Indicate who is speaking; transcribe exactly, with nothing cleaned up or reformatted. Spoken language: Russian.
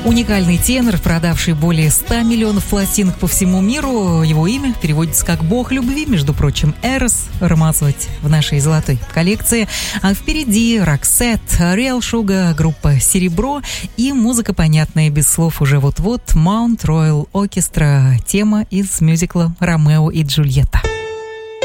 Speaker 1: Уникальный тенор, продавший более ста миллионов пластинок по всему миру. Его имя переводится как «бог любви», между прочим, Эрос Рамазович в нашей золотой коллекции. А впереди Roxette, Real Sugar, группа «Серебро» и музыка, понятная без слов уже вот-вот, Mount Royal Orchestra, тема из мюзикла «Ромео и Джульетта».